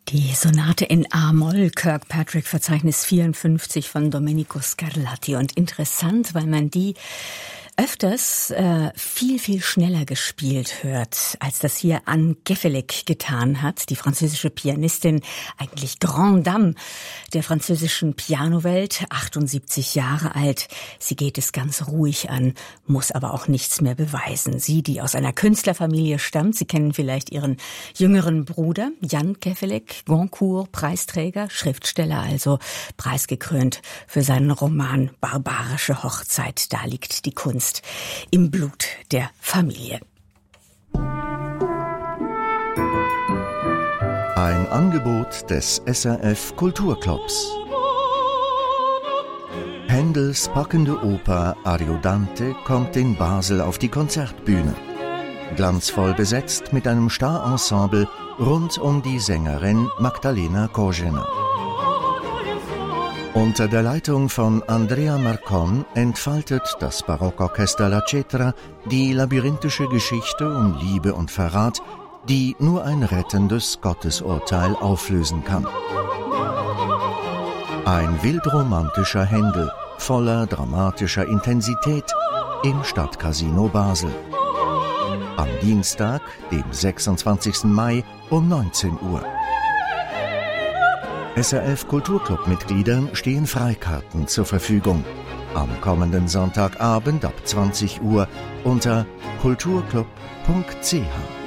Die Sonate in A-Moll, Kirkpatrick Verzeichnis 54 von Domenico Scarlatti. Und interessant, weil man die öfters viel, viel schneller gespielt hört, als das hier Anne Geffelec getan hat, die französische Pianistin, eigentlich Grande Dame der französischen Pianowelt, 78 Jahre alt. Sie geht es ganz ruhig an, muss aber auch nichts mehr beweisen. Sie, die aus einer Künstlerfamilie stammt, Sie kennen vielleicht ihren jüngeren Bruder, Jan Geffelec, Goncourt-Preisträger, Schriftsteller also, preisgekrönt für seinen Roman Barbarische Hochzeit. Da liegt die Kunst im Blut der Familie. Ein Angebot des SRF Kulturclubs. Händels packende Oper Ariodante kommt in Basel auf die Konzertbühne. Glanzvoll besetzt mit einem Starensemble rund um die Sängerin Magdalena Kožená. Unter der Leitung von Andrea Marcon entfaltet das Barockorchester La Cetra die labyrinthische Geschichte um Liebe und Verrat, die nur ein rettendes Gottesurteil auflösen kann. Ein wildromantischer Händel voller dramatischer Intensität im Stadtcasino Basel. Am Dienstag, dem 26. Mai um 19 Uhr. SRF Kulturclub-Mitgliedern stehen Freikarten zur Verfügung. Am kommenden Sonntagabend ab 20 Uhr unter kulturclub.ch.